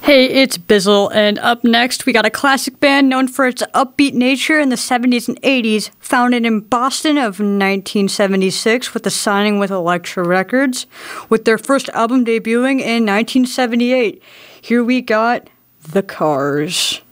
Hey, it's Bizzle, and up next we got a classic band known for its upbeat nature in the 70s and 80s, founded in Boston of 1976 with the signing with Elektra Records, with their first album debuting in 1978. Here we got The Cars.